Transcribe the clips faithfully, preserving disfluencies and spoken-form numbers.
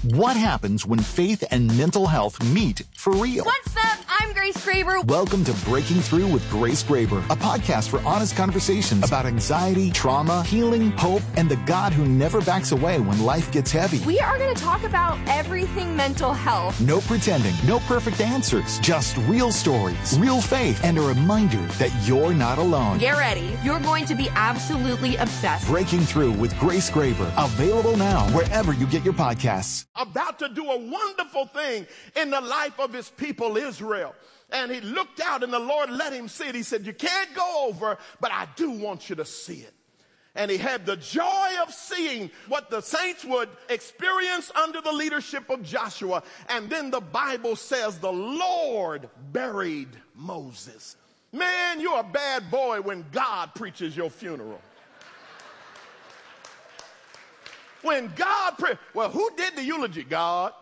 What happens when faith and mental health meet for real? What's up? I'm Grace Graber. Welcome to Breaking Through with Grace Graber, a podcast for honest conversations about anxiety, trauma, healing, hope, and the God who never backs away when life gets heavy. We are going to talk about everything mental health. No pretending, no perfect answers, just real stories, real faith, and a reminder that you're not alone. Get ready. You're going to be absolutely obsessed. Breaking Through with Grace Graber, available now wherever you get your podcasts. About to do a wonderful thing in the life of his people Israel. And he looked out and the Lord let him see it. He said, you can't go over, but I do want you to see it. And he had the joy of seeing what the saints would experience under the leadership of Joshua. And then the Bible says the Lord buried Moses. Man, you're a bad boy when God preaches your funeral. When God, pre- well, who did the eulogy? God.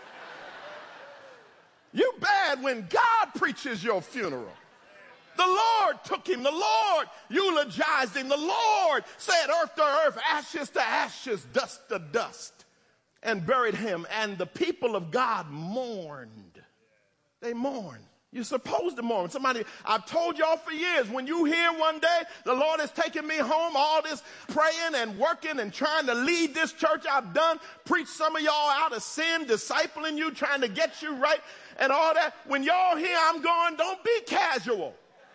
You bad when God preaches your funeral. The Lord took him. The Lord eulogized him. The Lord said earth to earth, ashes to ashes, dust to dust, and buried him. And the people of God mourned. They mourned. You're supposed to mourn. Somebody, I've told y'all for years, when you hear one day, the Lord has taken me home, all this praying and working and trying to lead this church I've done, preach some of y'all out of sin, discipling you, trying to get you right, and all that. When y'all hear I'm going, don't be casual.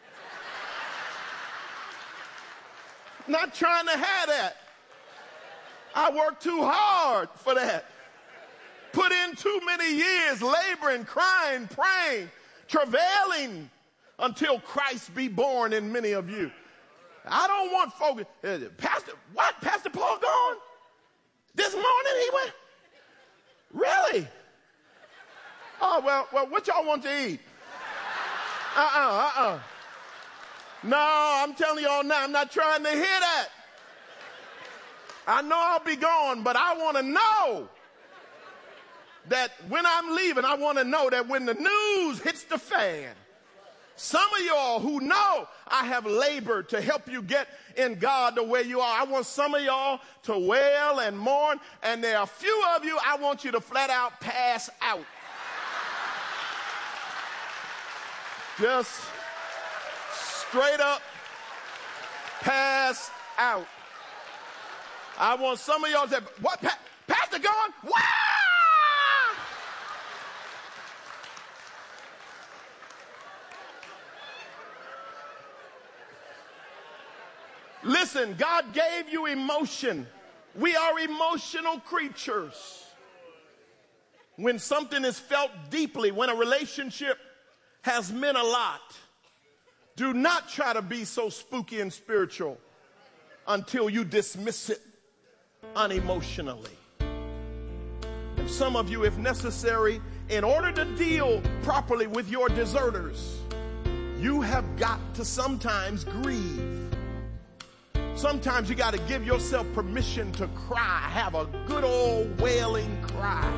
Not trying to have that. I worked too hard for that. Put in too many years laboring, crying, praying, travailing until Christ be born in many of you. I don't want folks, uh, Pastor, what? Pastor Paul gone? This morning he went? Really? Oh, well, well, what y'all want to eat? Uh-uh, uh-uh. No, I'm telling y'all now, I'm not trying to hear that. I know I'll be gone, but I want to know that when I'm leaving, I want to know that when the news hits the fan, some of y'all who know I have labored to help you get in God the way you are, I want some of y'all to wail and mourn, and there are a few of you I want you to flat out pass out. Just straight up pass out. I want some of y'all to say, what, pa- Pastor gone? Wow! Listen, God gave you emotion. We are emotional creatures. When something is felt deeply, when a relationship has meant a lot, do not try to be so spooky and spiritual until you dismiss it unemotionally. And some of you, if necessary, in order to deal properly with your deserters, you have got to sometimes grieve. Sometimes you got to give yourself permission to cry, have a good old wailing cry.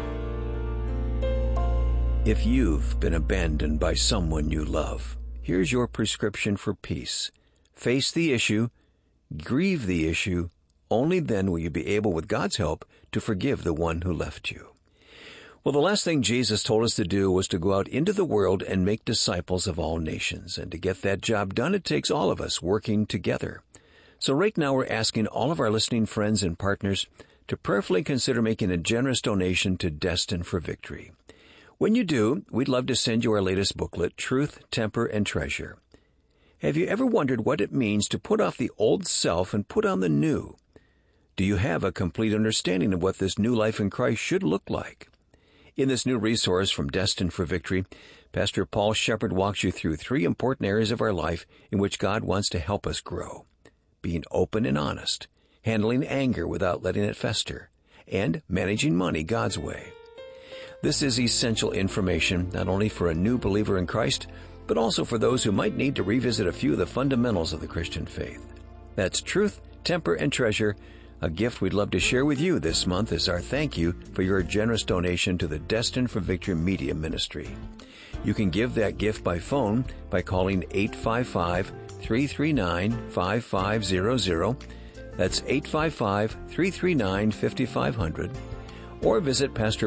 If you've been abandoned by someone you love, here's your prescription for peace. Face the issue, grieve the issue. Only then will you be able, with God's help, to forgive the one who left you. Well, the last thing Jesus told us to do was to go out into the world and make disciples of all nations. And to get that job done, it takes all of us working together. So right now we're asking all of our listening friends and partners to prayerfully consider making a generous donation to Destined for Victory. When you do, we'd love to send you our latest booklet, Truth, Temper, and Treasure. Have you ever wondered what it means to put off the old self and put on the new? Do you have a complete understanding of what this new life in Christ should look like? In this new resource from Destined for Victory, Pastor Paul Shepherd walks you through three important areas of our life in which God wants to help us grow. Being open and honest, handling anger without letting it fester, and managing money God's way. This is essential information not only for a new believer in Christ, but also for those who might need to revisit a few of the fundamentals of the Christian faith. That's Truth, Temper, and Treasure, a gift we'd love to share with you this month as our thank you for your generous donation to the Destined for Victory Media Ministry. You can give that gift by phone by calling eight five five, three three nine, five five zero zero. That's eight five five, three three nine, five five zero zero. Or visit Pastor